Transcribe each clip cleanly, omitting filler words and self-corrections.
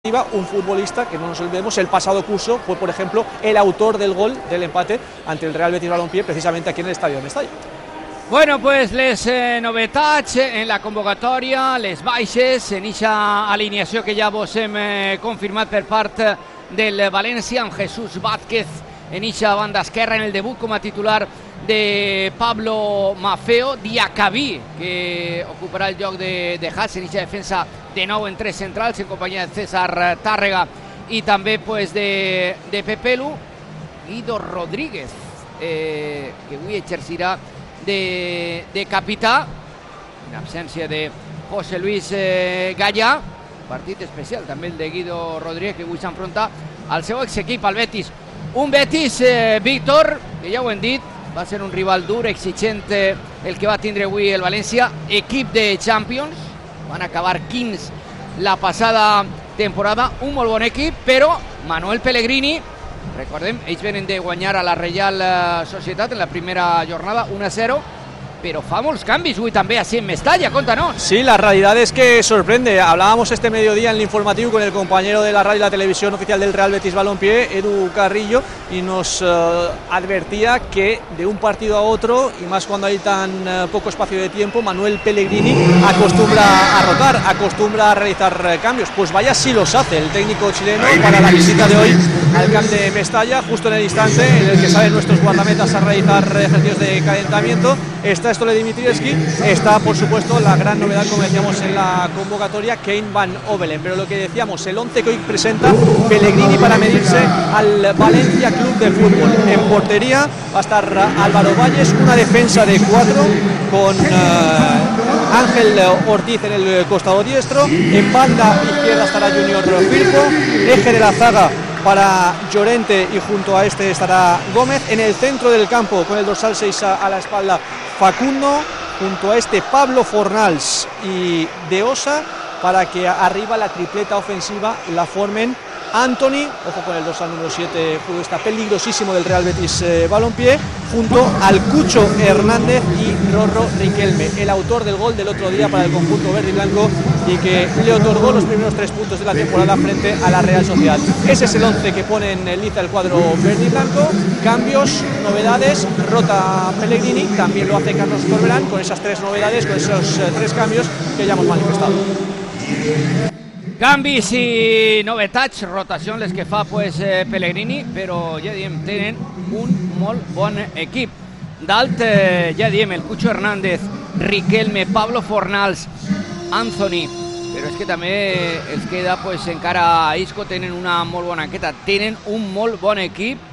Un futbolista que no nos olvidemos, el pasado curso fue, por ejemplo, el autor del gol del empate ante el Real Betis Balompié, precisamente aquí en el estadio de Mestalla. Bueno, pues les novetats en la convocatòria, les baixes, en eixa alineació que ja vos hem confirmat per part del València, amb Jesús Vázquez en eixa banda esquerra, en el debut com a titular de Pablo Maffeo, Diacabí, que ocuparà el lloc de Haas en eixa defensa de nou en tres centrals, en companyia de César Tàrrega i també pues, de Pepelu, Guido Rodríguez, que avui exercirà de capità, en absència de José Luis Gallà. Partit especial també el de Guido Rodríguez, que avui s'enfronta al seu exequip, al Betis. Un Betis, Víctor, que ja ho hem dit, va ser un rival dur, exigent el que va tindre avui el València, equip de Champions, van acabar 15 la passada temporada, un molt bon equip, però Manuel Pellegrini, recordem, ells venen de guanyar a la Reial Societat en la primera jornada 1-0, pero fa molts canvis hoy también así en Mestalla, contanos. Sí, la realidad es que sorprende. Hablábamos este mediodía en el informativo con el compañero de la radio y la televisión oficial del Real Betis Balompié, Edu Carrillo, y nos advertía que de un partido a otro, y más cuando hay tan poco espacio de tiempo, Manuel Pellegrini acostumbra a rotar, acostumbra a realizar cambios. Pues vaya si los hace el técnico chileno para la visita de hoy al camp de Mestalla, justo en el instante en el que salen nuestros guardametas a realizar ejercicios de calentamiento. Está Stole Dimitrievski, está por supuesto la gran novedad, como decíamos en la convocatoria, Kane Van Ovelen, pero lo que decíamos, el 11 que hoy presenta Pellegrini para medirse al Valencia Club de Fútbol. En portería va a estar Álvaro Valles, una defensa de 4 con Ángel Ortiz en el costado diestro, en banda izquierda estará Junior Firpo, eje de la zaga para Llorente y junto a este estará Gómez, en el centro del campo con el dorsal 6 a la espalda Facundo, junto a este Pablo Fornals y De Osa, para que arriba la tripleta ofensiva la formen Anthony, ojo con el dorsal número 7, futbolista peligrosísimo del Real Betis Balompié, junto al Cucho Hernández y Rorro Riquelme, el autor del gol del otro día para el conjunto verde y blanco y que le otorgó los primeros 3 puntos de la temporada frente a la Real Sociedad. Ese es el 11 que pone en liza el cuadro verde y blanco. Cambios, novedades, rota Pellegrini, también lo hace Carlos Corberán con esas 3 novedades, con esos 3 cambios que ya hemos manifestado. Canvis i novetats, rotacions les que fa pues, Pellegrini, però ja diem, tenen un molt bon equip. Dalt, ja diem, el Cucho Hernández, Riquelme, Pablo Fornals, Anthony, però és que també els queda pues, encara a Isco, tenen una molt bona enqueta, tenen un molt bon equip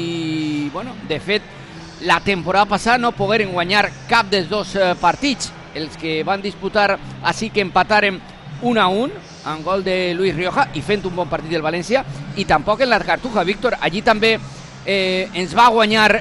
i, bueno, de fet, la temporada passada no pogueren guanyar cap dels dos partits, els que van disputar, així que empataren 1-1, amb gol de Luis Rioja i fent un bon partit del València, i tampoc en la Cartuja, Víctor, allí també ens va guanyar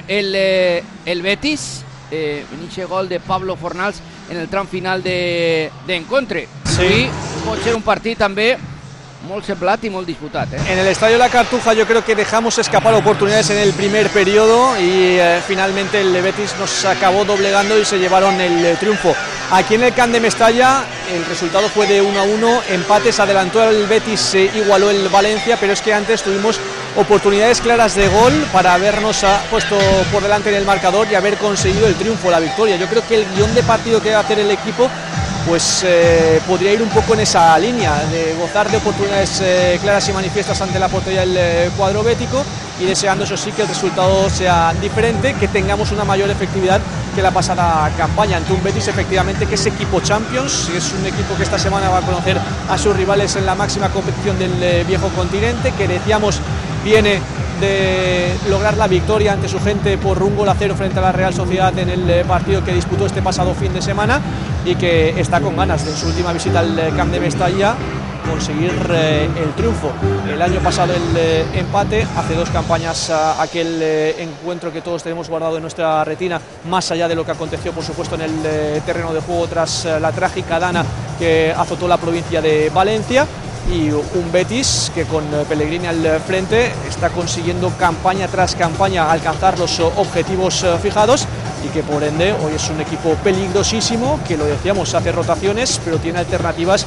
el Betis, en aquest gol de Pablo Fornals en el tram final d'encontre. Sí. Pot ser un partit també molt semblat y muy disputat. En el estadio La Cartuja yo creo que dejamos escapar oportunidades en el primer periodo y finalmente el Betis nos acabó doblegando y se llevaron el triunfo. Aquí en el camp de Mestalla el resultado fue de 1-1, empates, adelantó el Betis, se igualó el Valencia, pero es que antes tuvimos oportunidades claras de gol para habernos puesto por delante en el marcador y haber conseguido el triunfo, la victoria. Yo creo que el guión de partido que va a hacer el equipo pues podría ir un poco en esa línea, de gozar de oportunidades claras y manifiestas ante la portería del cuadro bético y deseando, eso sí, que el resultado sea diferente, que tengamos una mayor efectividad que la pasada campaña ante un Betis efectivamente que es equipo Champions, es un equipo que esta semana va a conocer a sus rivales en la máxima competición del viejo continente, que decíamos viene de lograr la victoria ante su gente por un 1-0 frente a la Real Sociedad en el partido que disputó este pasado fin de semana y que está con ganas de en su última visita al camp de Mestalla conseguir el triunfo. El año pasado el empate, hace 2 campañas aquel encuentro que todos tenemos guardado en nuestra retina, más allá de lo que aconteció por supuesto en el terreno de juego tras la trágica dana que azotó la provincia de Valencia, y un Betis que con Pellegrini al frente está consiguiendo campaña tras campaña alcanzar los objetivos fijados y que por ende hoy es un equipo peligrosísimo, que lo decíamos, hace rotaciones pero tiene alternativas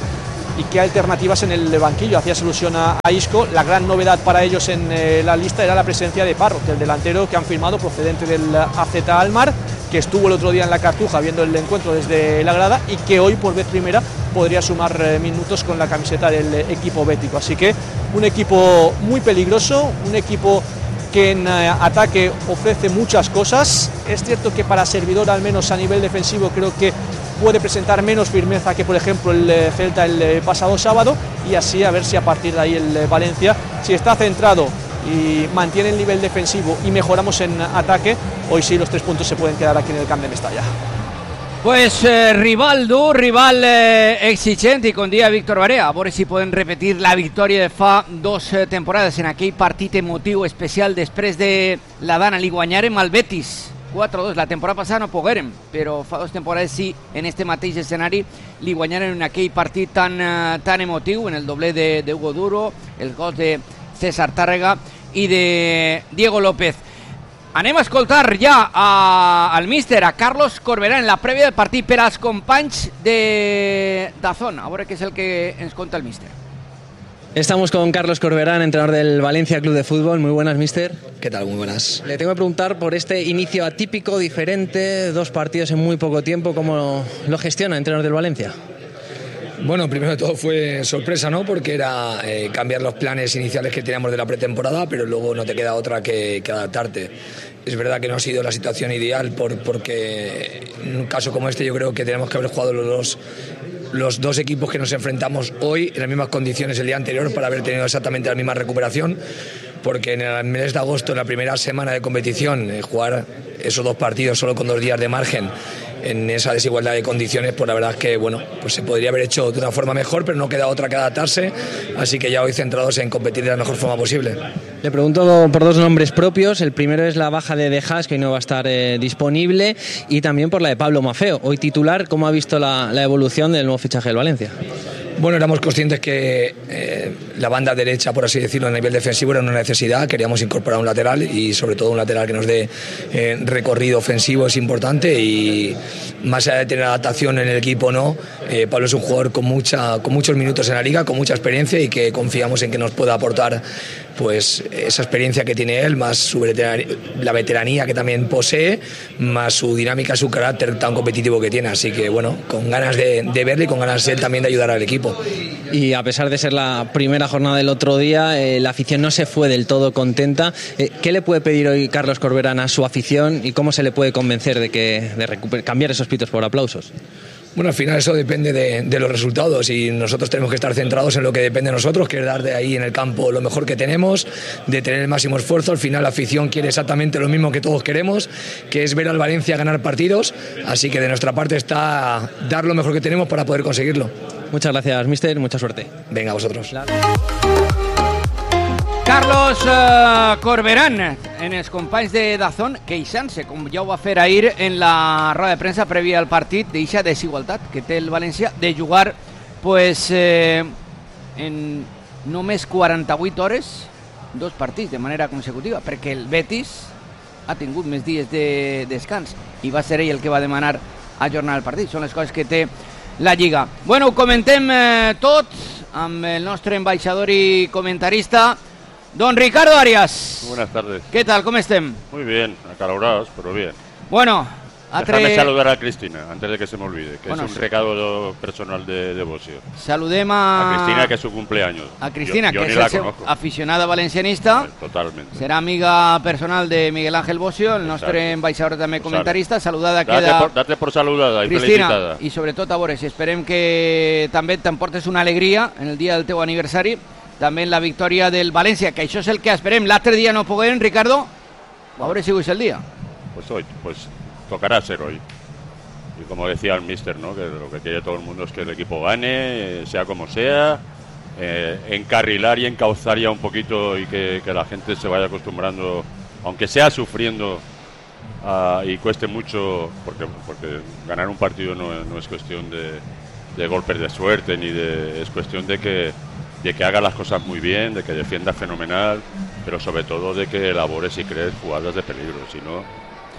y qué alternativas en el banquillo. Hacías alusión a Isco. La gran novedad para ellos en la lista era la presencia de Parro, que el delantero que han firmado procedente del AZ Alkmaar, que estuvo el otro día en la Cartuja viendo el encuentro desde la grada y que hoy por vez primera podría sumar minutos con la camiseta del equipo bético. Así que un equipo muy peligroso, un equipo que en ataque ofrece muchas cosas. Es cierto que para Servidor, al menos a nivel defensivo, creo que puede presentar menos firmeza que por ejemplo el Celta el pasado sábado, y así a ver si a partir de ahí el Valencia, si está centrado y mantiene el nivel defensivo y mejoramos en ataque, hoy sí los 3 puntos se pueden quedar aquí en el Camp de Mestalla. Pues rival dur, rival exigent, i com dia Víctor Barea, a veure si poden repetir la victòria de fa 2 temporades en aquell partit emotiu especial després de la Dana. Li guanyarem al Betis 4-2, la temporada passada no poguérem, però fa 2 temporades sí, en este mateix escenari li guanyarem en aquell partit tan emotiu, en el doble de Hugo Duro, el gol de César Tàrrega i de Diego López. Anem a escoltar ja al míster, a Carlos Corberán, en la prèvia del partit per als companys de Dazón. A veure què és el que ens conta el míster. Estamos con Carlos Corberán, entrenador del Valencia Club de Fútbol. Muy buenas, míster. ¿Qué tal? Muy buenas. Le tengo que preguntar por este inicio atípico, diferente, 2 partidos en muy poco tiempo. ¿Cómo lo gestiona, entrenador del Valencia? Bueno, primero de todo fue sorpresa, ¿no? Porque era cambiar los planes iniciales que teníamos de la pretemporada, pero luego no te queda otra que adaptarte. Es verdad que no ha sido la situación ideal porque en un caso como este yo creo que tenemos que haber jugado los 2 equipos que nos enfrentamos hoy en las mismas condiciones el día anterior para haber tenido exactamente la misma recuperación, porque en el mes de agosto, en la primera semana de competición, jugar esos 2 partidos solo con 2 días de margen en esa desigualdad de condiciones, pues la verdad es que bueno, pues se podría haber hecho de una forma mejor, pero no queda otra que adaptarse, así que ya hoy centrados en competir de la mejor forma posible. Le pregunto por 2 nombres propios. El primero es la baja de Haas, que hoy no va a estar disponible, y también por la de Pablo Maffeo, hoy titular. ¿Cómo ha visto la evolución del nuevo fichaje del Valencia? Bueno, éramos conscientes que la banda derecha, por así decirlo, a nivel defensivo era una necesidad. Queríamos incorporar un lateral y sobre todo un lateral que nos dé recorrido ofensivo, es importante, y más allá de tener adaptación en el equipo no, Pablo es un jugador con muchos minutos en la liga, con mucha experiencia, y que confiamos en que nos pueda aportar pues esa experiencia que tiene él, más su la veteranía que también posee, más su dinámica, su carácter tan competitivo que tiene. Así que bueno, con ganas de verle y con ganas él también de ayudar al equipo. Y a pesar de ser la primera jornada del otro día, la afición no se fue del todo contenta. ¿Qué le puede pedir hoy Carlos Corberán a su afición y cómo se le puede convencer de cambiar esos pitos por aplausos? Bueno, al final eso depende de los resultados, y nosotros tenemos que estar centrados en lo que depende de nosotros, que es dar de ahí en el campo lo mejor que tenemos, de tener el máximo esfuerzo. Al final la afición quiere exactamente lo mismo que todos queremos, que es ver al Valencia ganar partidos, así que de nuestra parte está dar lo mejor que tenemos para poder conseguirlo. Muchas gracias, míster, mucha suerte. Venga, a vosotros. Carlos Corberán, en els companys de Dazón, queixant-se, com ja ho va fer ahir en la roda de premsa prèvia al partit, d'eixa desigualtat que té el València de jugar pues, en només 48 hores 2 partits de manera consecutiva, perquè el Betis ha tingut més dies de descans i va ser ell el que va demanar ajornar el partit. Són les coses que té la Lliga. Bueno, ho comentem tot amb el nostre ambaixador i comentarista, don Ricardo Arias. Buenas tardes. ¿Qué tal? ¿Cómo estén? Muy bien, acalorados, pero bien. Bueno, déjame saludar a Cristina, antes de que se me olvide, que bueno, es un recado personal de Bosio. Saludem a Cristina, que es su cumpleaños. A Cristina, yo que ni es aficionada valencianista. Totalmente. Serà amiga personal de Miguel Ángel Bosio, el nostre ambaixador també comentarista. Saludada queda date por saludada Cristina, y felicitada. I sobretot a veure si esperem que també t'emportes una alegria en el dia del teu aniversari, també en la victòria del València, que això és el que esperem. L'altre dia no poguem, Ricardo, a veure si avui és el dia. Pues hoy, pues tocará ser hoy. Y como decía el míster, ¿no? Que lo que quiere todo el mundo es que el equipo gane, sea como sea, encarrilar y encauzar ya un poquito, y que la gente se vaya acostumbrando, aunque sea sufriendo y cueste mucho, porque ganar un partido no es cuestión de golpes de suerte, es cuestión de que haga las cosas muy bien, de que defienda fenomenal, pero sobre todo de que elabores y crees jugadas de peligro, si no...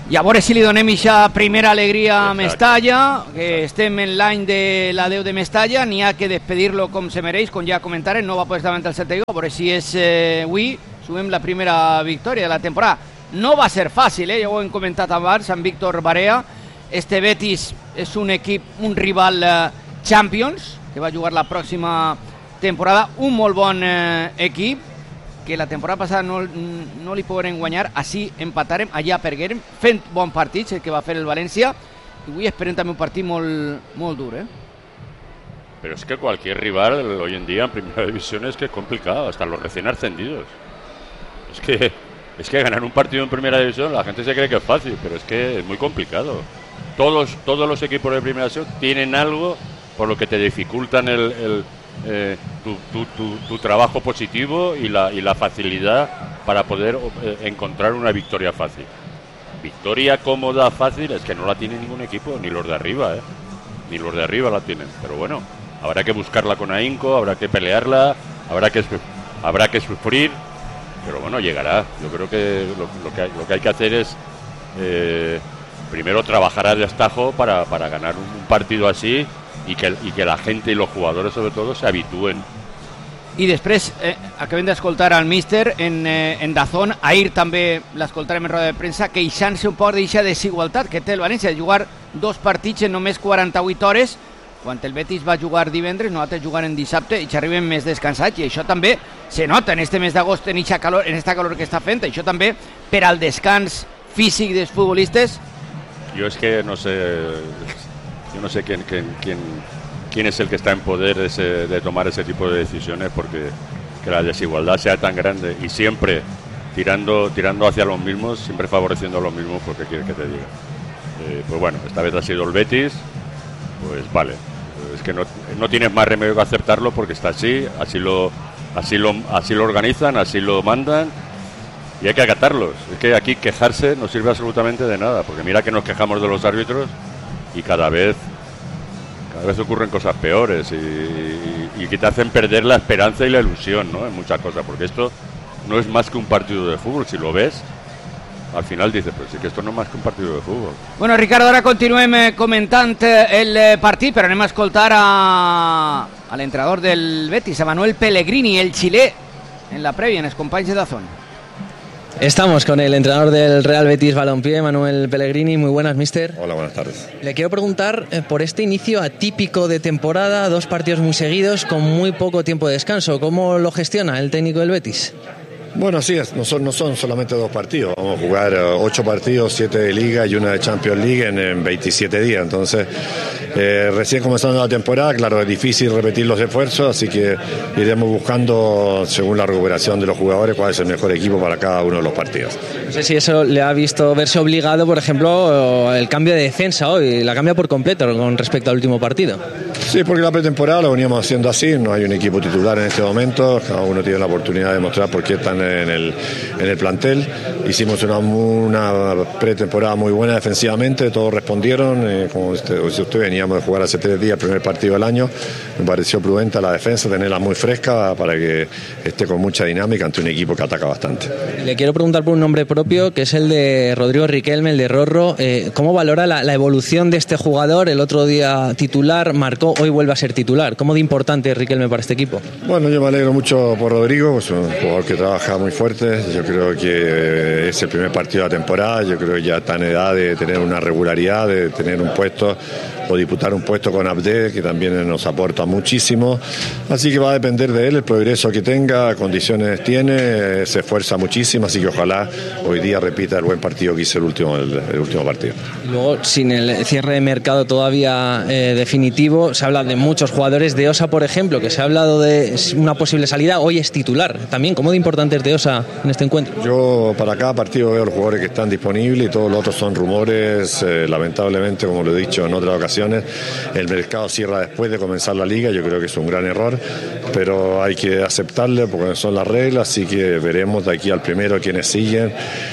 I a veure si li donem ixa primera alegria a Exacte. Mestalla, que estem en l'any de la 10 de Mestalla, n'hi ha que despedir-lo com se mereix, com ja comentaren, no va poder estar davant el Celta Vigo, a veure si és avui, sumem la primera victòria de la temporada. No va ser fàcil, ja ho hem comentat abans amb Víctor Barea. Este Betis és un equip, un rival Champions, que va jugar la pròxima temporada, un molt bon equip, que la temporada passada no li pogueren guanyar, així empatarem, allà perguerem, fent bon partit, el que va fer el València, i avui esperem també un partit molt dur, Pero es que cualquier rival hoy en día en primera división es que es complicado, hasta los recién ascendidos. Es que ganar un partido en primera división, la gente se cree que es fácil, pero es que es muy complicado. Todos los equipos de primera división tienen algo por lo que te dificultan tu trabajo positivo y la facilidad para poder encontrar una victoria fácil. Victoria cómoda, fácil, es que no la tiene ningún equipo, ni los de arriba, ni los de arriba la tienen. Pero bueno, habrá que buscarla con ahínco, habrá que pelearla, habrá que sufrir, pero bueno, llegará. Yo creo que lo que hay que hacer es primero trabajar a destajo para ganar un partido así y que la gente y los jugadores sobre todo se habitúen. I després acabem d'escoltar al míster en Dazón, ahir també l'escoltarem en roda de premsa, queixant-se un poc d'aquesta desigualtat que té el València de jugar 2 partits en només 48 hores, quan el Betis va jugar divendres, nosaltres jugarem dissabte i arribem més descansats, i això també se nota en este mes d'agost, en esta calor que està fent, això també per al descans físic dels futbolistes. Yo es que no sé quién es el que está en poder de tomar ese tipo de decisiones, porque que la desigualdad sea tan grande y siempre tirando hacia los mismos, siempre favoreciendo a los mismos, porque quieres que te diga. Pues bueno, esta vez ha sido el Betis, pues vale, es que no tienes más remedio que aceptarlo porque está así lo organizan, así lo mandan y hay que acatarlos. Es que aquí quejarse no sirve absolutamente de nada, porque mira que nos quejamos de los árbitros y cada vez ocurren cosas peores y que te hacen perder la esperanza y la ilusión, ¿no? En muchas cosas, porque esto no es más que un partido de fútbol. Si lo ves, al final dices, pues sí que esto no es más que un partido de fútbol. Bueno, Ricardo, ara continuem comentant el partit, però anem a escoltar a l'entrenador del Betis, a Manuel Pellegrini, el xilè, en la prèvia, en els companys de Dazón. Estamos con el entrenador del Real Betis Balompié, Manuel Pellegrini. Muy buenas, mister. Hola, buenas tardes. Le quiero preguntar por este inicio atípico de temporada, 2 partidos muy seguidos con muy poco tiempo de descanso. ¿Cómo lo gestiona el técnico del Betis? Bueno, sí, no son solamente 2 partidos. Vamos a jugar 8 partidos, 7 de Liga y 1 de Champions League en 27 días. Entonces, recién comenzando la temporada, claro, es difícil repetir los esfuerzos, así que iremos buscando, según la recuperación de los jugadores, cuál es el mejor equipo para cada uno de los partidos. No sé si eso le ha visto verse obligado, por ejemplo, el cambio de defensa hoy. La cambia por completo con respecto al último partido. Sí, porque la pretemporada lo veníamos haciendo así. No hay un equipo titular en este momento. Cada uno tiene la oportunidad de mostrar por qué están en el plantel. Hicimos una pretemporada muy buena defensivamente, todos respondieron, como usted veníamos de jugar hace 3 días el primer partido del año, me pareció prudente la defensa, tenerla muy fresca para que esté con mucha dinámica ante un equipo que ataca bastante. Le quiero preguntar por un nombre propio, que es el de Rodrigo Riquelme, el de Rorro. ¿Cómo valora la evolución de este jugador? El otro día titular, marcó, hoy vuelve a ser titular. ¿Cómo de importante es Riquelme para este equipo? Bueno, yo me alegro mucho por Rodrigo, es un jugador que trabaja muy fuerte. Yo creo que es el primer partido de la temporada. Yo creo que ya está en edad de tener una regularidad, de tener un puesto o disputar un puesto con Abde, que también nos aporta muchísimo. Así que va a depender de él, el progreso que tenga, condiciones tiene, se esfuerza muchísimo, así que ojalá hoy día repita el buen partido que hizo el último partido. Y luego, sin el cierre de mercado todavía definitivo, se habla de muchos jugadores. De Osa, por ejemplo, que se ha hablado de una posible salida, hoy es titular también. ¿Cómo de importante es de Osa en este encuentro? Yo para cada partido veo los jugadores que están disponibles y todos los otros son rumores. Lamentablemente, como lo he dicho en otras ocasiones, el mercado cierra después de comenzar la liga. Yo creo que es un gran error, pero hay que aceptarle porque son las reglas, así que veremos de aquí al primero quiénes siguen,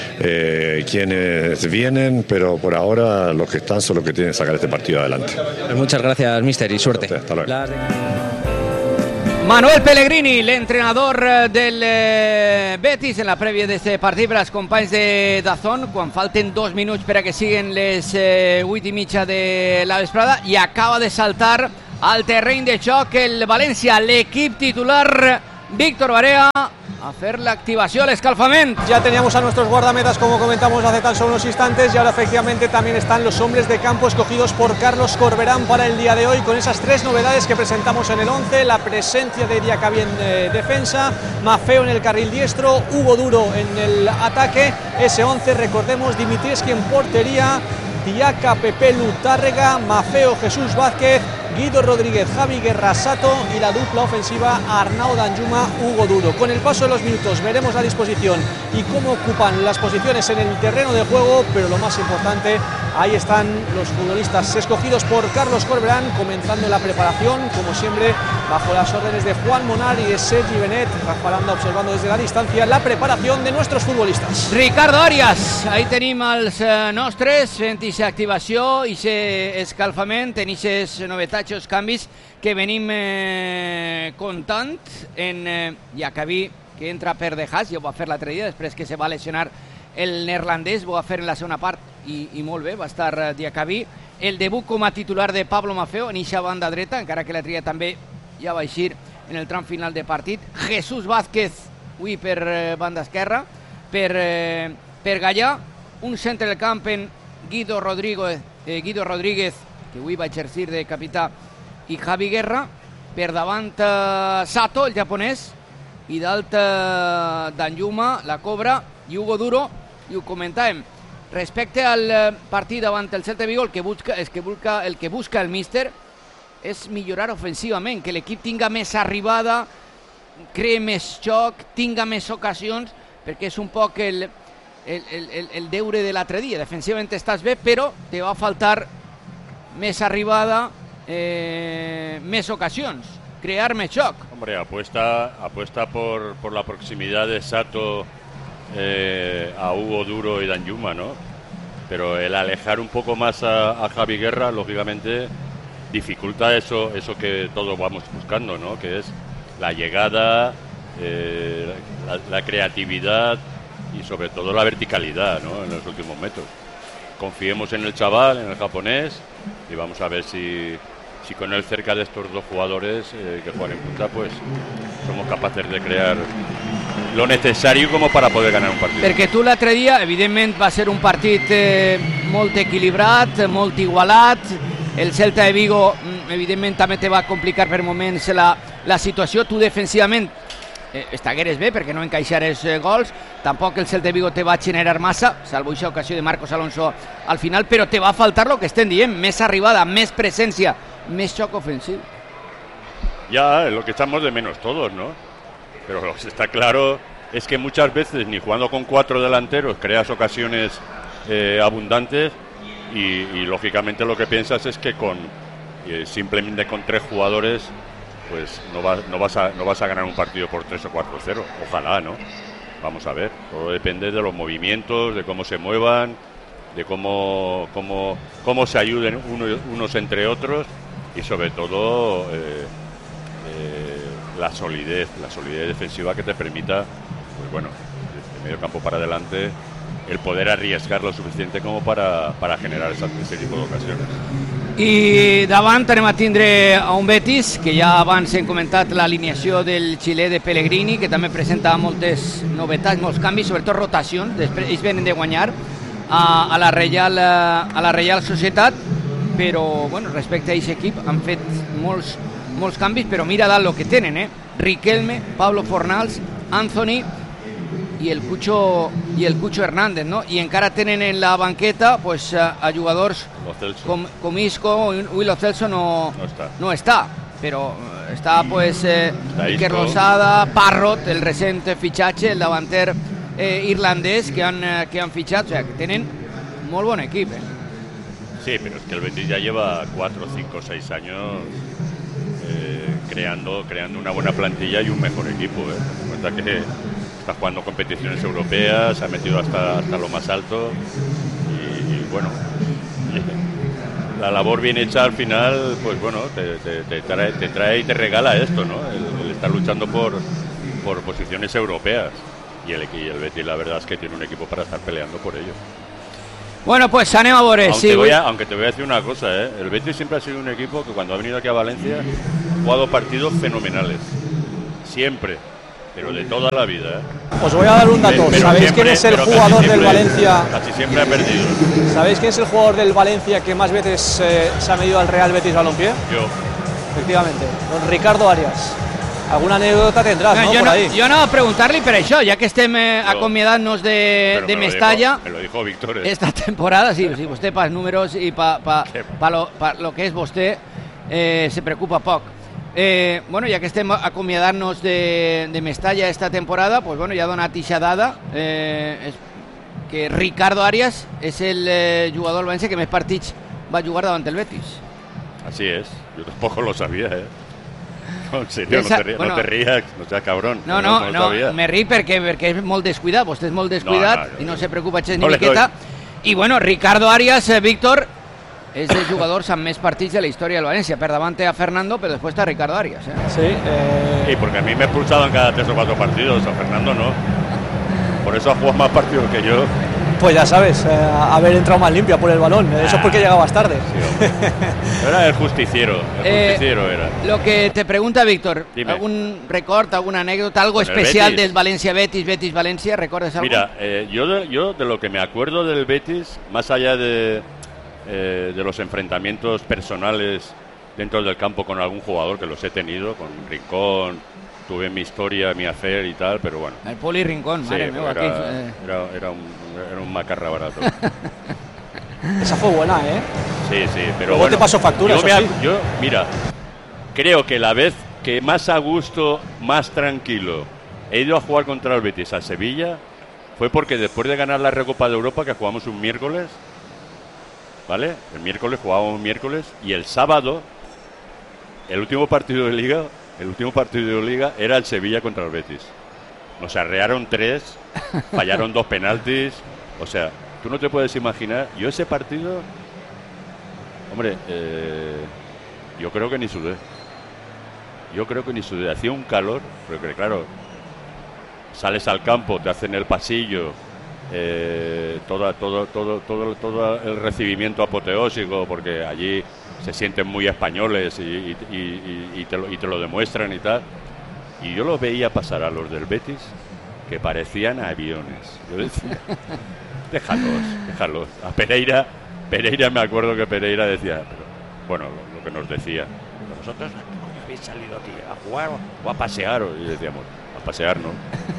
quiénes vienen, pero por ahora los que están son los que tienen que sacar este partido adelante. Pues muchas gracias, mister, y suerte. Hasta luego. Manuel Pellegrini, l'entrenador del Betis, en la prèvia d'aquest partit per als companys de Dazón, quan falten 2 minuts per a que siguin les 8:30 de la vesprada, i acaba de saltar al terreny de joc el València, l'equip titular Víctor Barea, a hacer la activación, el escalfamiento. Ya teníamos a nuestros guardametas, como comentamos hace tan solo unos instantes, y ahora efectivamente también están los hombres de campo escogidos por Carlos Corberán para el día de hoy, con esas 3 novedades que presentamos en el 11, la presencia de Diacabí en defensa, Maffeo en el carril diestro, Hugo Duro en el ataque, ese 11, recordemos, Dimitrievski en portería, Diaca, Pepe Lutárrega, Maffeo, Jesús Vázquez, Guido Rodríguez, Javi Guerra Sato y la dupla ofensiva Arnau Danjuma, Hugo Duro. Con el paso de los minutos veremos la disposición y cómo ocupan las posiciones en el terreno de juego, pero lo más importante, ahí están los futbolistas escogidos por Carlos Corberán, comenzando la preparación, como siempre, bajo las órdenes de Juan Monar y de Sergi Benet. Rafa Landa observando desde la distancia la preparación de nuestros futbolistas. Ricardo Arias, ahí tenim els nostres fent aquesta activació, aquest escalfament, en aquests novetats, els canvis que venim contant en Diacabí, que entra per De Haas, ja ho va fer l'altre dia, després que se va lesionar el neerlandès, ho va fer en la segona part i molt bé, va estar Diacabí. El debut com a titular de Pablo Maffeo en eixa banda dreta, encara que la tria també ja va eixir en el tram final de partit. Jesús Vázquez, avui per banda esquerra, per Gallà, un centre del camp en Guido Rodríguez, que avui va exercir de capità, i Javi Guerra, per davant Sato, el japonès, i dalt Danjuma, la Cobra, i Hugo Duro, i ho comentàvem. Respecte al partit davant el Celta de Vigo, el que busca el míster és millorar ofensivament, que l'equip tinga més arribada, cree més xoc, tinga més ocasions, perquè és un poc el deure de l'altre dia. Defensivament estàs bé, però te va faltar més arribada, més ocasions, crear més xoc. Hombre, apuesta por la proximidad de Sato a Hugo Duro y Danjuma, ¿no? Pero el alejar un poco más a Javi Guerra, lógicamente, dificulta eso que todos vamos buscando, ¿no? Que es la llegada, la creatividad y sobre todo la verticalidad, ¿no? En los últimos metros. Confiemos en el chaval, en el japonés, y vamos a ver si con él cerca de estos dos jugadores que juegan en punta, pues somos capaces de crear lo necesario como para poder ganar un partido. Perquè tu l'altre dia, evidentment, va ser un partit molt equilibrat, molt igualat. El Celta de Vigo, evidentment, també te va complicar per moments la situació. Tu defensivament estagueres bé perquè no encaixares gols. Tampoc el Celta de Vigo te va generar massa, salvo aquesta ocasió de Marcos Alonso al final, però te va faltar lo que estem dient, més arribada, més presència, més xoc ofensiu. Ya, es lo que echamos de menos todos, ¿no? Pero lo que está claro es que muchas veces ni jugando con 4 delanteros creas ocasiones abundantes y lógicamente lo que piensas es que simplemente con 3 jugadores pues no vas a ganar un partido por 3 o 4-0. Ojalá, ¿no? Vamos a ver. Todo depende de los movimientos, de cómo se muevan, de cómo se ayuden unos entre otros y sobre todo la solidez defensiva que te permita, pues bueno, de medio campo para adelante, el poder arriesgar lo suficiente como para generar ese tipo de ocasiones. I davant anem a tindre a un Betis, que ja abans hem comentat l'alineació del xilè de Pellegrini, que també presenta moltes novetats, molts canvis, sobretot rotacions. Després ells venen de guanyar a la Reial Societat, però bueno, respecte a aquest equip han fet molts canvis, però mira dalt el que tenen, Riquelme, Pablo Fornals, Anthony i el Cucho Hernández, no? I encara tenen en la banqueta pues, a jugadors com Isco, Lo Celso no està, però està pues, Iker Losada, Parrot, el recent fitxatge, el davanter irlandès que han fitxat, o sea, que tenen molt bon equip. Sí, pero es que el Betis ya lleva 4, 5, 6 años creando una buena plantilla y un mejor equipo. Ten en cuenta que está jugando competiciones europeas, se ha metido hasta lo más alto y bueno, la labor bien hecha al final, pues bueno, te trae y te regala esto, ¿no? El está luchando por posiciones europeas. Y el Betis, la verdad es que tiene un equipo para estar peleando por ello. Bueno, pues anem a veure. Aunque te voy a decir una cosa, el Betis siempre ha sido un equipo que cuando ha venido aquí a Valencia ha jugado partidos fenomenales. Siempre, pero de toda la vida. Os voy a dar un dato. ¿Sabéis quién es el jugador del Valencia? Casi siempre ha perdido. ¿Sabéis quién es el jugador del Valencia que más veces se ha medido al Real Betis Balompié? Yo. Efectivamente, don Ricardo Arias. Alguna anécdota tendràs, no? Por ahí. Jo anava a preguntar-li per això, ja que estem acomiadant-nos de Mestalla. Me lo dijo Víctor. Esta temporada, sí, vostè pels números i pa lo que és vostè se preocupa poc. Bueno, ja que estem acomiadant-nos de Mestalla esta temporada, pues bueno, ja ha donat ixa dada, que Ricardo Arias és el jugador del València que més partits va jugar davant el Betis. Así es, yo tampoco lo sabía, No, en serio, no te rías, no seas cabrón. No, me rí perquè és molt descuidat, vostè és molt descuidat i no se preocupa gens ni miqueta. I bueno, Ricardo Arias, Víctor, és el jugador amb més partits de la història del València, per davant a Fernando, però després està Ricardo Arias. Sí, y porque a mí me he expulsado en cada 3 o 4 partidos, a Fernando no. Por eso ha jugado más partidos que yo. Pues ya sabes, haber entrado más limpio por el balón, eso es porque llegabas tarde. Sí, era el justiciero era. Lo que te pregunta Víctor, Dime. ¿algún record, alguna anécdota, algo especial del Valencia Betis, Betis Valencia? ¿Recuerdas algo? Mira, yo de lo que me acuerdo del Betis, más allá de los enfrentamientos personales dentro del campo con algún jugador, que los he tenido, con Rincón, tuve mi historia, mi affair y tal, pero bueno. El Poli Rincón, madre mía, aquí. Era un macarra barato. Esa fue buena, Sí, pero luego bueno, te pasó factura, yo, mira, creo que la vez que más a gusto, más tranquilo he ido a jugar contra el Betis a Sevilla fue porque después de ganar la Recopa de Europa, que jugamos un miércoles, ¿vale? El miércoles jugábamos un miércoles y el sábado, el último partido de Liga era el Sevilla contra el Betis. Nos arrearon 3, fallaron 2 penaltis. O sea, tú no te puedes imaginar. Yo ese partido, hombre, yo creo que ni sudé. Hacía un calor, porque claro, sales al campo, te hacen el pasillo, todo el recibimiento apoteósico, porque allí se sienten muy españoles y te lo demuestran y tal. Y yo los veía pasar a los del Betis que parecían aviones. Yo decía, déjalos. A Pereira me acuerdo que Pereira decía, pero bueno, lo que nos decía, vosotros habéis salido aquí a jugar o a pasear, y decíamos, a pasear no.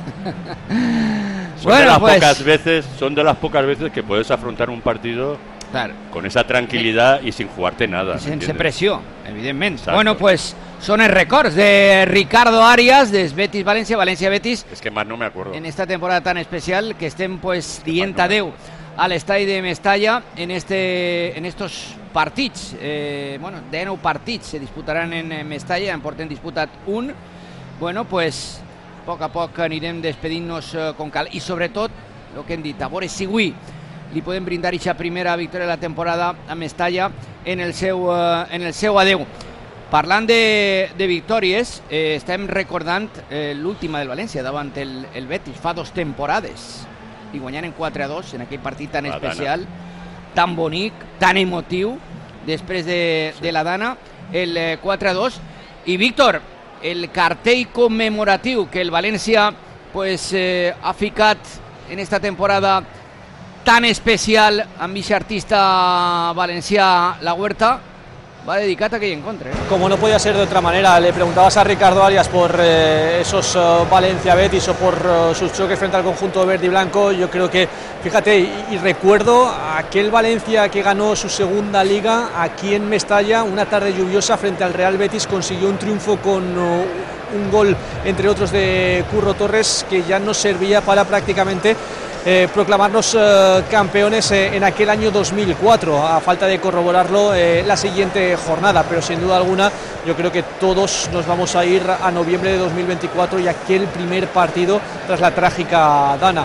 Son de las pocas veces que puedes afrontar un partido, claro, con esa tranquilidad y sin jugarte nada. Sense pressió, evidentment. Exacto. Bueno, pues son els records de Ricardo Arias, des Betis València, València Betis. Es que más no me acuerdo. En esta temporada tan especial que estem pues dient adeu a l'estadi de Mestalla en estos partits. 19 partits se disputaran en Mestalla, en porten disputat un. Bueno, pues a poc anirem despedint-nos com cal. I sobretot, el que hem dit, a veure si avui li podem brindar aquesta primera victòria de la temporada a Mestalla en el seu adeu. Parlant de victòries, estem recordant l'última del València davant el Betis, fa 2 temporades, i guanyaren 4-2 en aquell partit tan especial, tan bonic, tan emotiu, després de la Dana, el 4-2. I Víctor, el cartell commemoratiu que el València ha ficat en esta temporada tan especial amb aquest artista valencià, La Huerta, va dedicat a aquell encontre. Como no podía ser de otra manera, le preguntabas a Ricardo Arias por esos Valencia Betis o por sus choques frente al conjunto verde y blanco. Yo creo que, fíjate, y recuerdo aquel Valencia que ganó su segunda liga aquí en Mestalla, una tarde lluviosa frente al Real Betis, consiguió un triunfo con un gol, entre otros, de Curro Torres, que ya nos servía para prácticamente proclamarnos campeones en aquel año 2004, a falta de corroborarlo la siguiente jornada, pero sin duda alguna yo creo que todos nos vamos a ir a noviembre de 2024 y aquel primer partido tras la trágica Dana.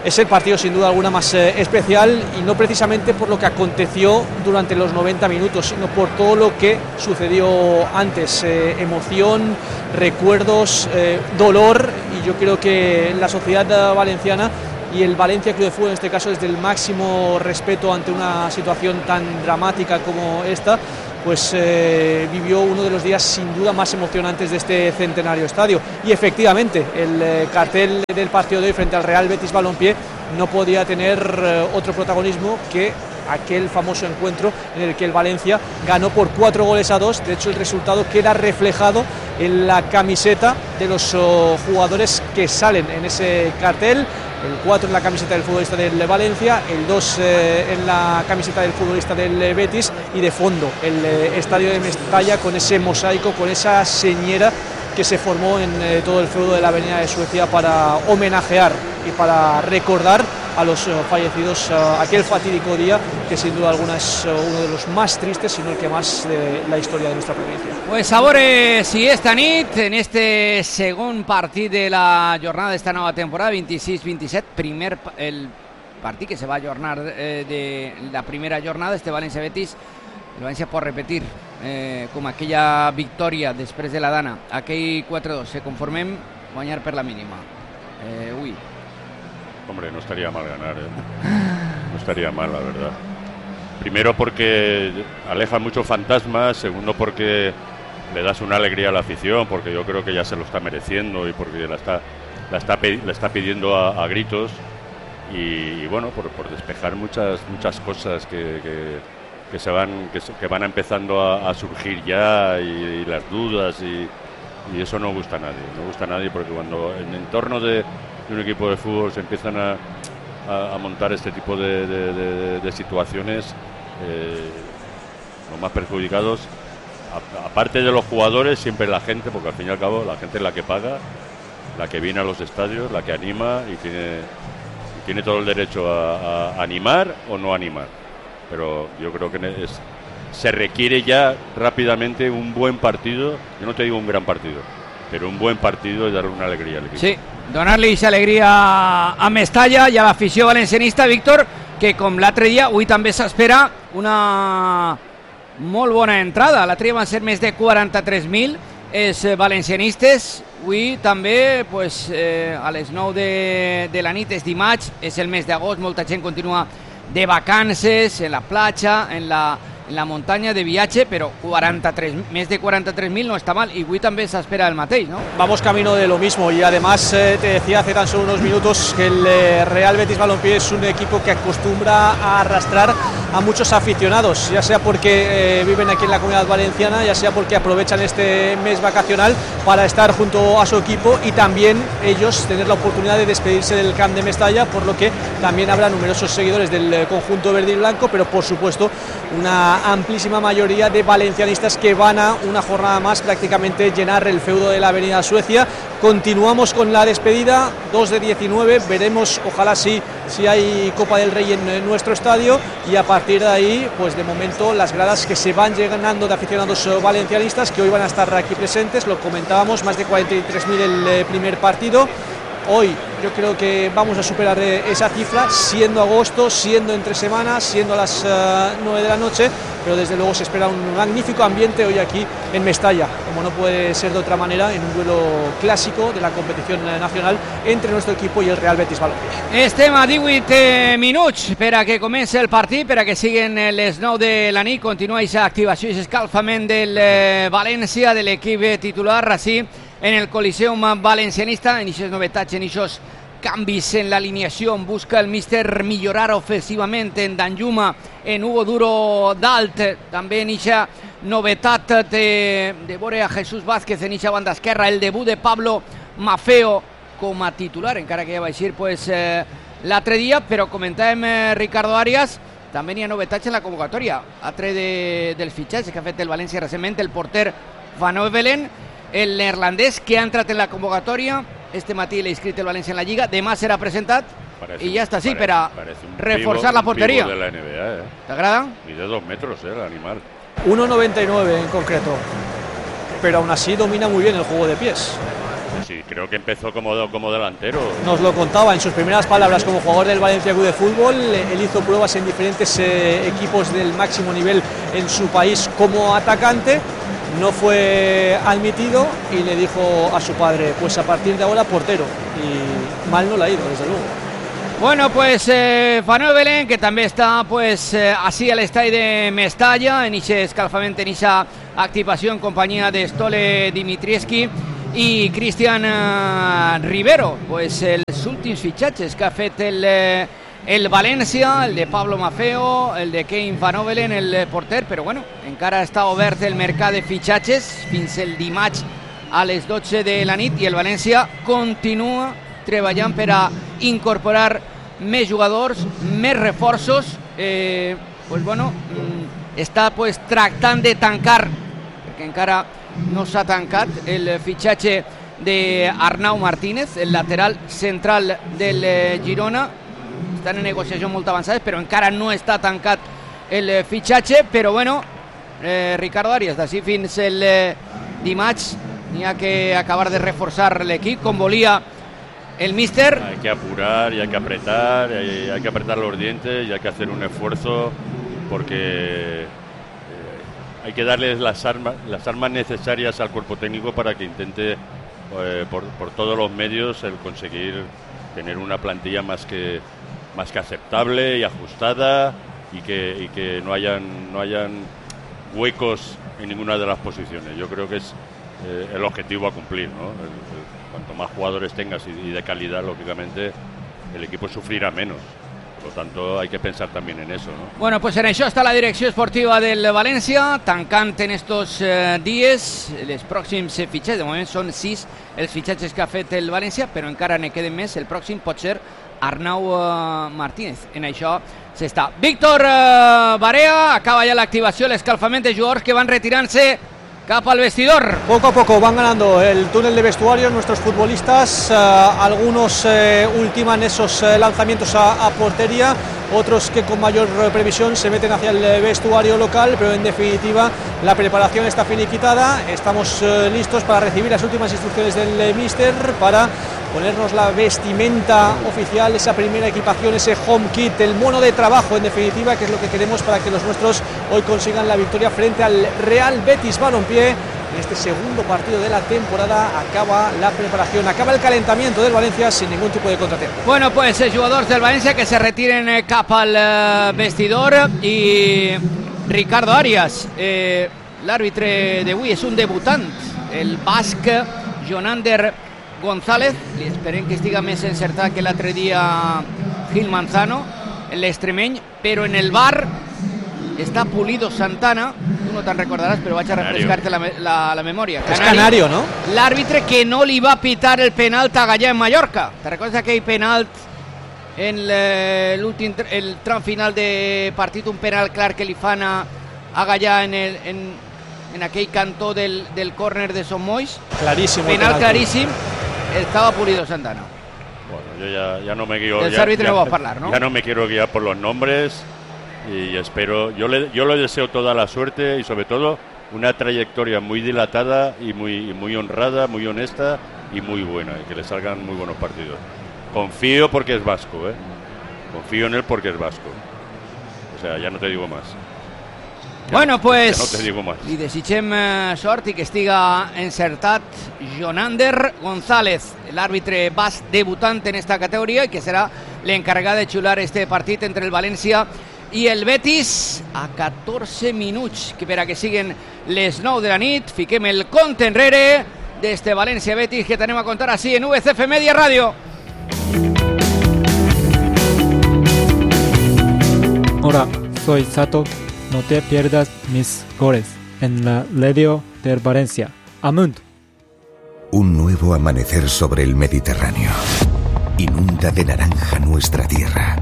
es el partido sin duda alguna más especial, y no precisamente por lo que aconteció durante los 90 minutos, sino por todo lo que sucedió antes, emoción, recuerdos, dolor, y yo creo que la sociedad valenciana y el Valencia Club de Fútbol en este caso, desde el máximo respeto ante una situación tan dramática como esta, pues vivió uno de los días sin duda más emocionantes de este centenario estadio. Y efectivamente el cartel del partido de hoy frente al Real Betis Balompié no podía tener otro protagonismo que aquel famoso encuentro en el que el Valencia ganó por 4-2. De hecho, el resultado queda reflejado en la camiseta de los jugadores que salen en ese cartel. El 4 en la camiseta del futbolista del Valencia, el 2 en la camiseta del futbolista del Betis, y de fondo el estadio de Mestalla con ese mosaico, con esa señera que se formó en todo el feudo de la Avenida de Suecia para homenajear y para recordar a los fallecidos aquel fatídico día, que sin duda alguna es uno de los más tristes, si no el que más, de la historia de nuestra provincia. Pues a veure si esta nit, en este segon partit de la jornada d'esta nova temporada, 26-27, el partit que se va a ajornar de la primera jornada, este València-Betis, el València pot repetir com aquella victòria després de la Dana, aquell 4-2, se conformem guanyar per la mínima. Uy. Hombre, no estaría mal ganar, no estaría mal, la verdad. Primero porque aleja muchos fantasmas, segundo porque le das una alegría a la afición, porque yo creo que ya se lo está mereciendo y porque la está pidiendo a gritos, y bueno, por despejar muchas cosas que van empezando a surgir ya, y las dudas, y eso no gusta a nadie, porque cuando en entorno de un equipo de fútbol se empiezan a montar este tipo de situaciones, los más perjudicados, aparte de los jugadores, siempre la gente, porque al fin y al cabo la gente es la que paga, la que viene a los estadios, la que anima, y tiene todo el derecho a animar o no animar. Pero yo creo que se requiere ya rápidamente un buen partido. Yo no te digo un gran partido, pero un buen partido y darle una alegría al equipo. Sí, donar-li aquesta alegria a Mestalla i a l'afició valencianista, Víctor, que com l'altre dia, avui també s'espera una molt bona entrada. L'altre dia van ser més de 43.000 els valencianistes. Avui també, pues, a les 9 de la nit, és dimarts, és el mes d'agost, molta gent continua de vacances, en la platja, en la muntanya, de viatge, però més de 43.000 no està mal, i avui també s'espera el mateix, ¿no? Vamos camino de lo mismo, y además te decía hace tan solo unos minutos que el Real Betis Balompié es un equipo que acostumbra a arrastrar a muchos aficionados, ya sea porque viven aquí en la Comunidad Valenciana, ya sea porque aprovechan este mes vacacional para estar junto a su equipo, y también ellos tener la oportunidad de despedirse del Camp de Mestalla, por lo que también habrá numerosos seguidores del conjunto verde y blanco, pero por supuesto una amplísima mayoría de valencianistas que van a una jornada más prácticamente llenar el feudo de la Avenida Suecia. Continuamos con la despedida, 2 de 19, veremos, ojalá si hay Copa del Rey en nuestro estadio, y a partir de ahí, pues de momento las gradas que se van llenando de aficionados valencianistas que hoy van a estar aquí presentes. Lo comentábamos, más de 43.000 el primer partido. Hoy yo creo que vamos a superar esa cifra, siendo agosto, siendo entre semanas, siendo a las 9 de la noche, pero desde luego se espera un magnífico ambiente hoy aquí en Mestalla, como no puede ser de otra manera, en un duelo clásico de la competición nacional entre nuestro equipo y el Real Betis Balompié. Estem a 18 minuts per a que comenci el partit, per a que siguin les 9 de la nit. Continua aquesta activació i escalfament del València, de l'equip titular, així en el Coliseum valencianista, en aquestes novetats, en aquests canvis en l'alineació, on busca el míster millorar ofensivament, en Danjuma, en Hugo Duro dalt, també en aquesta novetat de veure a Jesús Vázquez en aquesta banda esquerra, el debut de Pablo Maffeo com a titular, encara que ja va eixir l'altre dia, però comentàvem Ricardo Arias, també hi ha novetats en la convocatòria, altre dels fitxatges que ha fet el València recentment, el porter Van Ovelen, el neerlandès que ha entrat en la convocatòria. Este matí l'ha inscrit el València en la Lliga, demà serà presentat i ja està, sí, per a reforçar la porteria. De la NBA, ¿T'agrada? Mide 2 metros, el animal. 1,99 en concreto, pero aún así domina muy bien el juego de pies. Sí, creo que empezó como delantero. Nos lo contaba en sus primeras palabras como jugador del Valencia Club de Fútbol. Él hizo pruebas en diferentes equipos del máximo nivel en su país como atacante. No fue admitido y le dijo a su padre, pues a partir de ahora portero. Y mal no le ha ido, desde luego. Bueno, pues Van Heuvelen, que també està pues, així a l'estadi de Mestalla, en aquest escalfament, en aquesta activació en companyia de Stole Dimitrievski i Cristian Rivero. Pues els últims fitxatges que ha fet el València, el de Pablo Maffeo, el de Kevin Van Heuvelen, el porter, però bueno, encara està obert el mercat de fitxatges fins el dimarts a les 12 de la nit i el València continua treballant per a incorporar més jugadors, més reforços. Pues bueno, està pues tractant de tancar, perquè encara no s'ha tancat el fitxatge d'Arnau Martínez, el lateral central del Girona. Estan en negociacions molt avançades, però encara no està tancat el fitxatge. Però bueno, Ricardo Arias, d'ací fins el dimarts n'hi ha que acabar de reforçar l'equip com volia el míster. Hay que apurar y hay que apretar, hay que apretar los dientes y hay que hacer un esfuerzo porque hay que darles las armas necesarias al cuerpo técnico para que intente por todos los medios el conseguir tener una plantilla más que aceptable y ajustada y que no hayan huecos en ninguna de las posiciones. Yo creo que es el objetivo a cumplir, ¿no? Cuanto más jugadores tengas y de calidad, lógicamente, el equipo sufrirá menos. Por lo tanto, hay que pensar también en eso, ¿no? Bueno, pues en això està la direcció esportiva del València, tancant en estos dies els pròxims fitxatges. De moment són 6 els fitxatges que ha fet el València, però encara ne queden més. El pròxim pot ser Arnau Martínez. En això s'està. Víctor Barea, acaba ja l'activació, l'escalfament de jugadors que van retirant-se cap al vestidor. Poco a poco van ganando el túnel de vestuarios nuestros futbolistas. Algunos ultiman esos lanzamientos a portería, otros que con mayor previsión se meten hacia el vestuario local, pero en definitiva la preparación está finiquitada. Estamos listos para recibir las últimas instrucciones del míster, para ponernos la vestimenta oficial, esa primera equipación, ese home kit, el mono de trabajo en definitiva, que es lo que queremos para que los nuestros hoy consigan la victoria frente al Real Betis Balompié. En este segundo partido de la temporada acaba la preparación, acaba el calentamiento del Valencia sin ningún tipo de contratiempo. Bueno, pues jugadors del Valencia que se retiren cap al vestidor i Ricardo Arias, l'àrbitre d'avui és un debutant, el basc Jonander González. Li esperem que estiga més encertat que l'altre dia Gil Manzano, l'extremeny, però en el VAR està Pulido Santana. Tu no te'n recordaràs, però vaig a refrescar-te la memòria. És Canario, no? L'àrbitre que no li va pitar el penalt a Gallà en Mallorca. Te recordes aquell penalt en el tram final de partit, un penalt clar que li fan a Gallà en aquell cantó del córner de Son Moix? Clarísimo. Penal claríssim. Estaba Pulido Santana. Bueno, yo ya no me guío. El árbitro no va a hablar, ¿no? Ya no me quiero guiar por los nombres y espero. Yo le deseo toda la suerte y sobre todo una trayectoria muy dilatada y muy honrada, muy honesta y muy buena, y que le salgan muy buenos partidos. Confío porque es vasco, confío en él porque es vasco. O sea, ya no te digo más. Bueno, pues no te digo más. Li desitgem sort i que estiga encertat Jonander González, l'àrbitre basc debutant en esta categoria i que serà l'encarregat de xular este partit entre el València i el Betis a 14 minuts, que per a que siguen les 9 de la nit fiquem el compte enrere d'este València-Betis que tenem a contar així en VCF Media Radio. Hola, soy Sato. No te pierdas mis goles en la radio del Valencia. Amunt. Un nuevo amanecer sobre el Mediterráneo. Inunda de naranja nuestra tierra.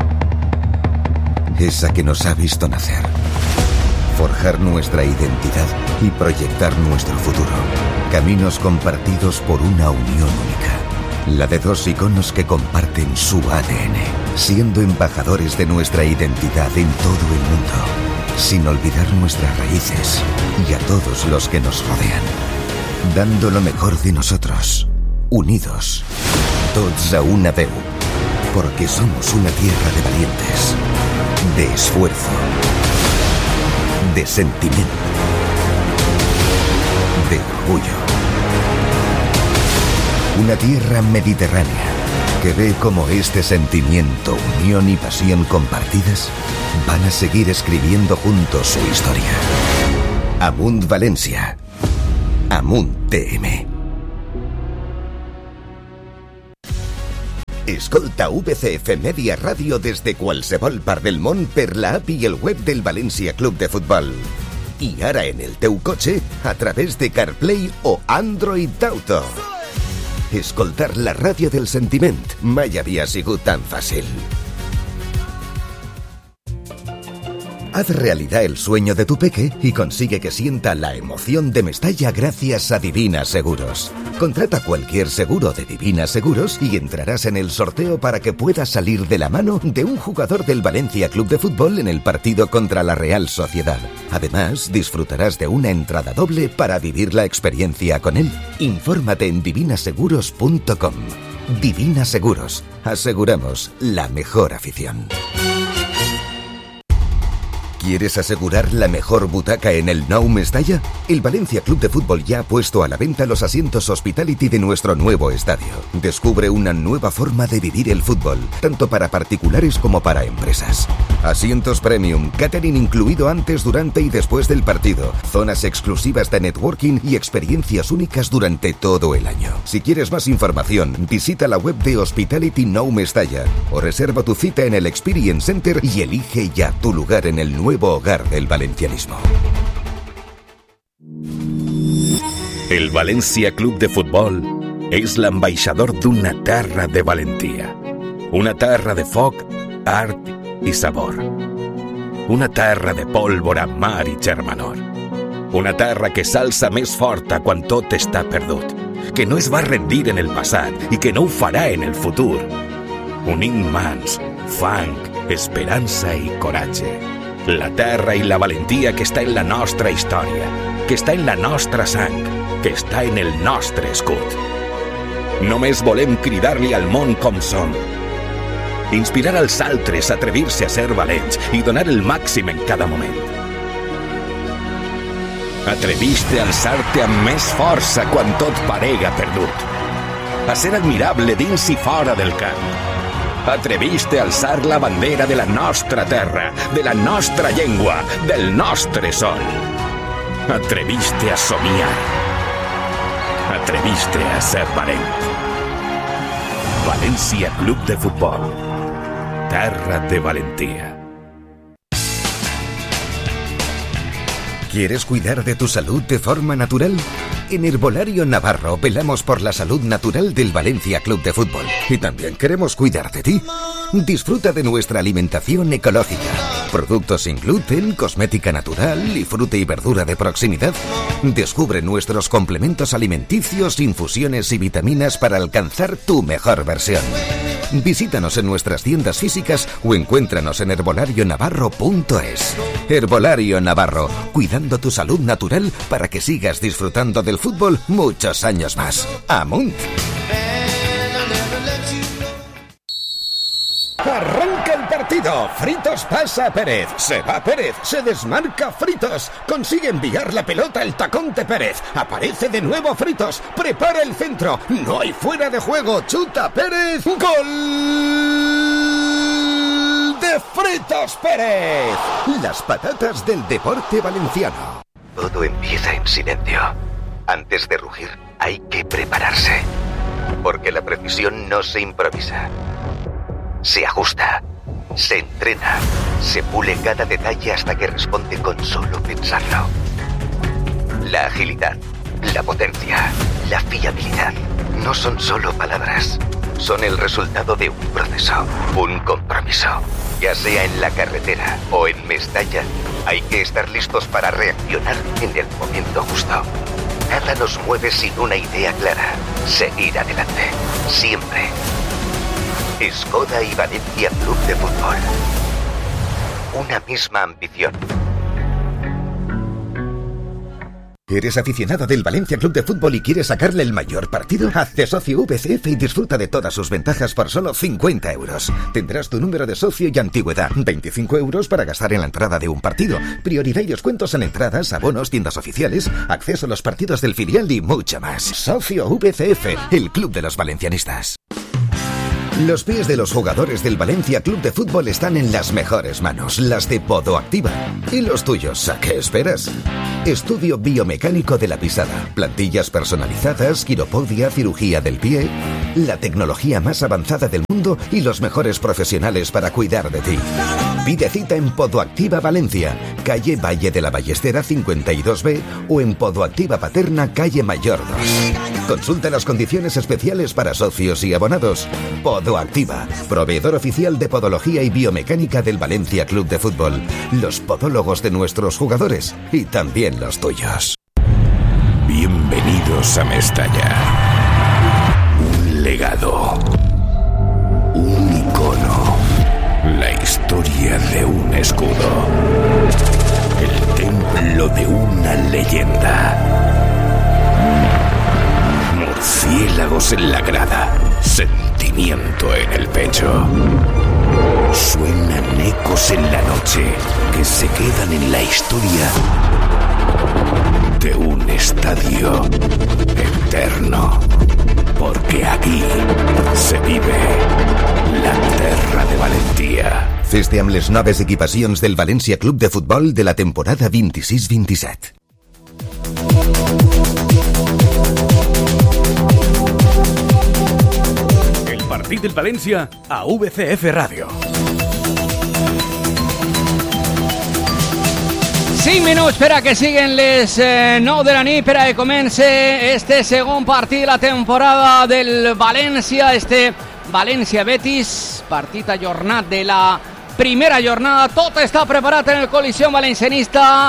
Esa que nos ha visto nacer. Forjar nuestra identidad y proyectar nuestro futuro. Caminos compartidos por una unión única. La de dos iconos que comparten su ADN, siendo embajadores de nuestra identidad en todo el mundo. Sin olvidar nuestras raíces y a todos los que nos rodean, dando lo mejor de nosotros unidos, tots a una veu, porque somos una tierra de valientes, de esfuerzo, de sentimiento, de orgullo. Una tierra mediterránea que ve cómo este sentimiento, unión y pasión compartidas van a seguir escribiendo juntos su historia. Amunt València. Amunt TM. Escolta VCF Media Ràdio des de qualsevol part del món per l'app i el web del València Club de Futbol. I ara en el teu cotxe a través de CarPlay o Android Auto. Escoltar la ràdio del sentiment mai havia sigut tan fàcil. Haz realidad el sueño de tu peque y consigue que sienta la emoción de Mestalla gracias a Divina Seguros. Contrata cualquier seguro de Divina Seguros y entrarás en el sorteo para que puedas salir de la mano de un jugador del Valencia Club de Fútbol en el partido contra la Real Sociedad. Además, disfrutarás de una entrada doble para vivir la experiencia con él. Infórmate en divinaseguros.com. Divina Seguros. Aseguramos la mejor afición. ¿Quieres asegurar la mejor butaca en el Nou Mestalla? El Valencia Club de Fútbol ya ha puesto a la venta los asientos Hospitality de nuestro nuevo estadio. Descubre una nueva forma de vivir el fútbol, tanto para particulares como para empresas. Asientos premium, catering incluido antes, durante y después del partido, zonas exclusivas de networking y experiencias únicas durante todo el año. Si quieres más información, visita la web de Hospitality Nou Mestalla o reserva tu cita en el Experience Center y elige ya tu lugar en el nuevo hogar del valencianismo. El València Club de Futbol és l'ambaixador d'una terra de valentia. Una terra de foc, art i sabor. Una terra de pólvora, mar i germanor. Una terra que s'alça més forta quan tot està perdut, que no es va rendir en el passat i que no ho farà en el futur. Unint mans, fang, esperança i coratge. La terra i la valentia que està en la nostra història, que està en la nostra sang, que està en el nostre escut. Només volem cridar-li al món com som. Inspirar als altres a atrevir-se a ser valents i donar el màxim en cada moment. Atreviste a alçar-te amb més força quan tot parega perdut. A ser admirable dins i fora del camp. Atreviste a alçar la bandera de la nostra terra, de la nostra llengua, del nostre sol. Atreviste a somiar. Atreviste a ser valent. València Club de Futbol. Terra de valentia. ¿Quieres cuidar de tu salud de forma natural? En Herbolario Navarro velamos por la salud natural del Valencia Club de Fútbol. Y también queremos cuidar de ti. Disfruta de nuestra alimentación ecológica. Productos sin gluten, cosmética natural y fruta y verdura de proximidad. Descubre nuestros complementos alimenticios, infusiones y vitaminas para alcanzar tu mejor versión. Visítanos en nuestras tiendas físicas o encuéntranos en herbolarionavarro.es. Herbolario Navarro, cuidando tu salud natural para que sigas disfrutando del fútbol muchos años más. ¡Amunt! Arranca el partido. Fritos pasa a Pérez. Se va Pérez. Se desmarca Fritos. Consigue enviar la pelota al tacón de Pérez. Aparece de nuevo Fritos. Prepara el centro. No hay fuera de juego. Chuta Pérez. ¡Gol de Fritos Pérez! Las patatas del deporte valenciano. Todo empieza en silencio. Antes de rugir, hay que prepararse. Porque la precisión no se improvisa. Se ajusta, se entrena, se pule cada detalle hasta que responde con solo pensarlo. La agilidad, la potencia, la fiabilidad no son solo palabras, son el resultado de un proceso, un compromiso. Ya sea en la carretera o en Mestalla, hay que estar listos para reaccionar en el momento justo. Nada nos mueve sin una idea clara, seguir adelante, siempre. Skoda y Valencia Club de Fútbol. Una misma ambición. ¿Eres aficionado del Valencia Club de Fútbol y quieres sacarle el mayor partido? Hazte socio VCF y disfruta de todas sus ventajas por solo 50 euros. Tendrás tu número de socio y antigüedad. 25 euros para gastar en la entrada de un partido. Prioridad y descuentos en entradas, abonos, tiendas oficiales, acceso a los partidos del filial y mucho más. Socio VCF, el club de los valencianistas. Los pies de los jugadores del Valencia Club de Fútbol están en las mejores manos, las de Podoactiva. ¿Y los tuyos? ¿A qué esperas? Estudio biomecánico de la pisada, plantillas personalizadas, quiropodia, cirugía del pie, la tecnología más avanzada del mundo y los mejores profesionales para cuidar de ti. Pide cita en Podoactiva Valencia, calle Valle de la Ballestera 52B o en Podoactiva Paterna, calle Mayor 2. Consulta las condiciones especiales para socios y abonados. Podoactiva, proveedor oficial de podología y biomecánica del Valencia Club de Fútbol. Los podólogos de nuestros jugadores y también los tuyos. Bienvenidos a Mestalla. Un legado. Un icono. La historia de un escudo. El templo de una leyenda. Murciélagos en la grada. Sentimiento en el pecho. Suenan ecos en la noche que se quedan en la historia de un estadio eterno. Porque aquí se vive la terra de Valentía. Feste amb les noves equipacions del València Club de Futbol de la temporada 26-27. El partit del València a VCF Ràdio. 5 minuts per a que siguen les 9 de la nit per a que comence este segon partit de la temporada del València, este València-Betis, partit ajornat de la primera jornada. Tot està preparat en el Coliseum Valencianista.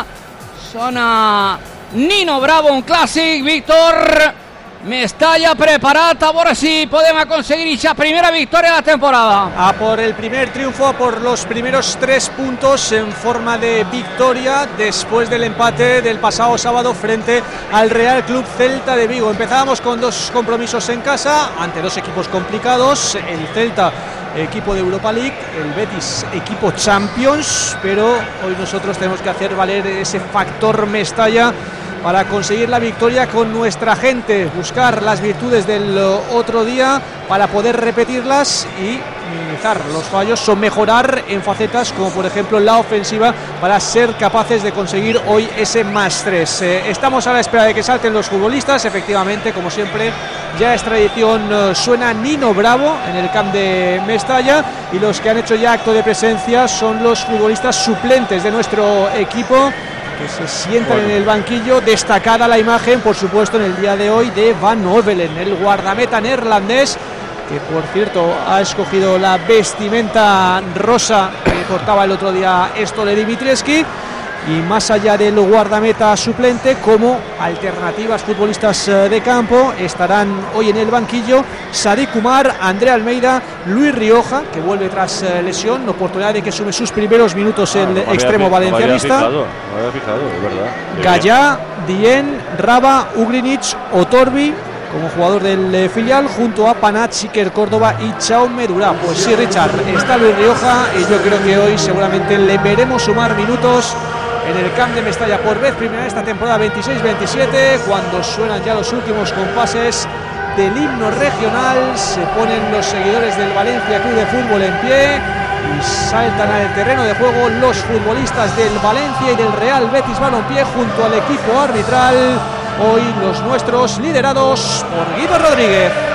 Sona Nino Bravo, un clàssic. Víctor, Mestalla preparat, a veure si podem aconseguir esa primera victoria de la temporada. A por el primer triunfo, a por los primeros 3 puntos en forma de victoria después del empate del pasado sábado frente al Real Club Celta de Vigo. Empezábamos con 2 compromisos en casa ante 2 equipos complicados, el Celta equipo de Europa League, el Betis equipo Champions, pero hoy nosotros tenemos que hacer valer ese factor Mestalla para conseguir la victoria con nuestra gente, buscar las virtudes del otro día para poder repetirlas y minimizar los fallos o mejorar en facetas como por ejemplo la ofensiva para ser capaces de conseguir hoy ese +3. Estamos a la espera de que salten los futbolistas, efectivamente, como siempre, ya es tradición, suena Nino Bravo en el camp de Mestalla y los que han hecho ya acto de presencia son los futbolistas suplentes de nuestro equipo, que se sientan en el banquillo. Destacada la imagen, por supuesto, en el día de hoy de Van Ovelen, el guardameta neerlandés, que por cierto ha escogido la vestimenta rosa que portaba el otro día Stole Dimitrescu. Y más allá del guardameta suplente, como alternativas futbolistas de campo, estarán hoy en el banquillo Sadiq Umar, André Almeida, Luis Rioja, que vuelve tras lesión, oportunidad de que sume sus primeros minutos el extremo valencianista. Me había fijado, es verdad. Gallá, Dien, Raba, Ugrinic, Otorbi como jugador del filial, junto a Panat, Siker Córdoba y Chaume Durá. Pues sí, Richard, está Luis Rioja y yo creo que hoy seguramente le veremos sumar minutos en el camp de Mestalla por vez primera esta temporada 26-27, cuando suenan ya los últimos compases del himno regional. Se ponen los seguidores del Valencia Club de Fútbol en pie y saltan al terreno de juego los futbolistas del Valencia y del Real Betis Balompié junto al equipo arbitral. Hoy los nuestros liderados por Guido Rodríguez.